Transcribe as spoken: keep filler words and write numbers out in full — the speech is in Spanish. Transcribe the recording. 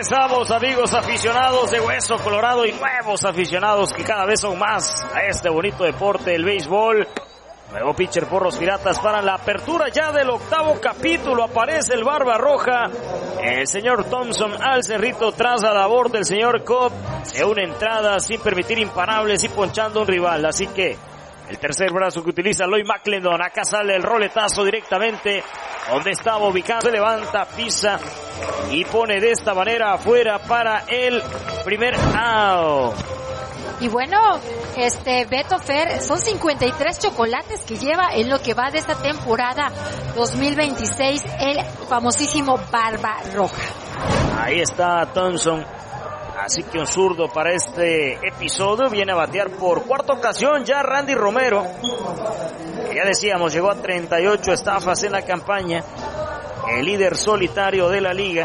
Regresamos, amigos aficionados de Hueso Colorado y nuevos aficionados que cada vez son más a este bonito deporte, el béisbol. Nuevo pitcher por los Piratas para la apertura ya del octavo capítulo. Aparece el Barba Roja, el señor Thompson al cerrito tras la labor del señor Cobb. De una entrada sin permitir imparables y ponchando a un rival. Así que el tercer brazo que utiliza Lloyd McClendon. Acá sale el roletazo directamente donde estaba ubicado. Se levanta, pisa y pone de esta manera afuera para el primer out. Y bueno, este Beto Fer, son cincuenta y tres chocolates que lleva en lo que va de esta temporada dos mil veintiséis el famosísimo Barba Roja. Ahí está Thompson. Así que un zurdo para este episodio. Viene a batear por cuarta ocasión ya Randy Romero. Que ya decíamos, llegó a treinta y ocho estafas en la campaña. El líder solitario de la liga.